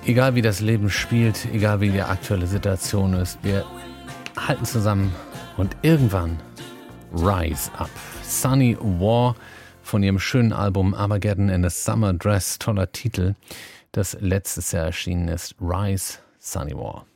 Egal wie das Leben spielt, egal wie die aktuelle Situation ist, wir halten zusammen und irgendwann rise up. Sunny War von ihrem schönen Album Armageddon in a Summer Dress, toller Titel, das letztes Jahr erschienen ist. Rise, Sunny War.